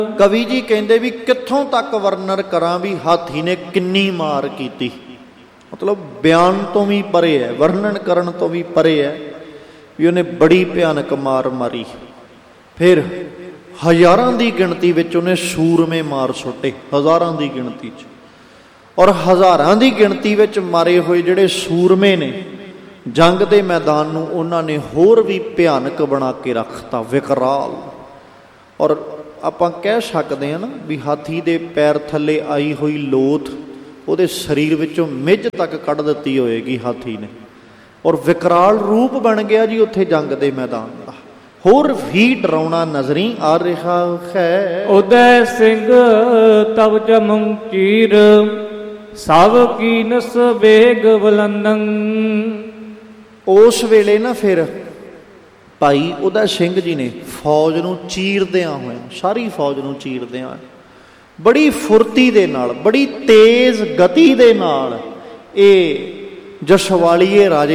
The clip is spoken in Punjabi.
ਕਵੀ ਜੀ ਕਹਿੰਦੇ ਵੀ ਕਿੱਥੋਂ ਤੱਕ ਵਰਣਨ ਕਰਾਂ ਵੀ ਹਾਥੀ ਨੇ ਕਿੰਨੀ ਮਾਰ ਕੀਤੀ। ਮਤਲਬ ਬਿਆਨ ਤੋਂ ਵੀ ਪਰੇ ਹੈ, ਵਰਣਨ ਕਰਨ ਤੋਂ ਵੀ ਪਰੇ ਹੈ ਵੀ ਉਹਨੇ ਬੜੀ ਭਿਆਨਕ ਮਾਰ ਮਾਰੀ। ਫਿਰ ਹਜ਼ਾਰਾਂ ਦੀ ਗਿਣਤੀ ਵਿੱਚ ਉਹਨੇ ਸੂਰਮੇ ਮਾਰ ਸੁੱਟੇ, ਹਜ਼ਾਰਾਂ ਦੀ ਗਿਣਤੀ 'ਚ। ਔਰ ਹਜ਼ਾਰਾਂ ਦੀ ਗਿਣਤੀ ਵਿੱਚ ਮਾਰੇ ਹੋਏ ਜਿਹੜੇ ਸੂਰਮੇ ਨੇ ਜੰਗ ਦੇ ਮੈਦਾਨ ਨੂੰ ਉਹਨਾਂ ਨੇ ਹੋਰ ਵੀ ਭਿਆਨਕ ਬਣਾ ਕੇ ਰੱਖਤਾ, ਵਿਕਰਾਲ। ਔਰ ਆਪਾਂ ਕਹਿ ਸਕਦੇ ਹਾਂ ਨਾ ਵੀ ਹਾਥੀ ਦੇ ਪੈਰ ਥੱਲੇ ਆਈ ਹੋਈ ਲੋਥ ਉਹਦੇ ਸਰੀਰ ਵਿੱਚੋਂ ਮਿੱਝ ਤੱਕ ਕੱਢ ਦਿੱਤੀ ਹੋਏਗੀ ਹਾਥੀ ਨੇ। ਔਰ ਵਿਕਰਾਲ ਰੂਪ ਬਣ ਗਿਆ ਜੀ ਉੱਥੇ ਜੰਗ ਦੇ ਮੈਦਾਨ ਦਾ, ਹੋਰ ਵੀ ਡਰਾਉਣਾ ਨਜ਼ਰੀ ਆ ਰਿਹਾ ਹੈ। ਉਦੈ ਸਿੰਘ ਤਬ ਜਮੰ ਚੀਰ ਸਭ ਕੀ ਨਸ ਵੇਗ ਬੁਲੰਦੰ। ਉਸ ਵੇਲੇ ਨਾ ਫਿਰ ਭਾਈ ਉਦੈ ਸਿੰਘ ਜੀ ਨੇ ਫੌਜ ਨੂੰ ਚੀਰਦਿਆਂ ਹੋਇਆ, ਸਾਰੀ ਫੌਜ ਨੂੰ ਚੀਰਦਿਆਂ ਬੜੀ ਫੁਰਤੀ ਦੇ ਨਾਲ, ਬੜੀ ਤੇਜ਼ ਗਤੀ ਦੇ ਨਾਲ ਇਹ ਜਸਵਾਲੀਏ ਰਾਜੇ